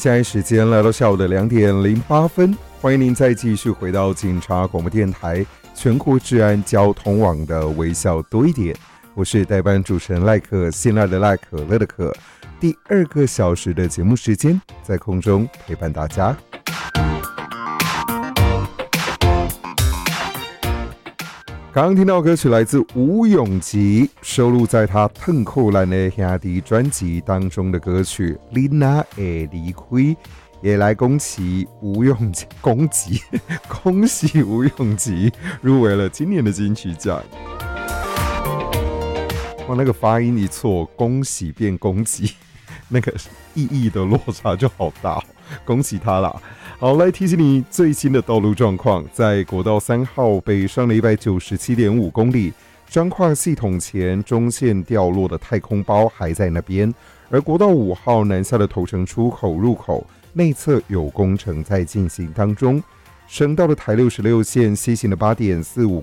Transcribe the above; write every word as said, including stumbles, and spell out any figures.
现在时间来到下午的两点零八分，欢迎您再继续回到警察广播电台全国治安交通网的微笑多一点，我是代班主持人赖可，信赖的赖，可乐的可。第二个小时的节目时间，在空中陪伴大家。刚刚听到歌曲来自吴永吉，收录在他《腾扣兰的兄弟》专辑当中的歌曲《你哪会离开》，也来恭喜吴永吉，恭喜恭喜吴永吉入围了今年的金曲奖。哇，那个发音一错，恭喜变攻击，那个意义的落差就好大，恭喜他啦！好，来提醒你最新的道路状况，在国道三号北上的一百九十七点五公里，彰化系统前中线掉落的太空包还在那边，而国道五号南下的头城出口入口内侧有工程在进行当中。省道的台六十六线西行的 八点四五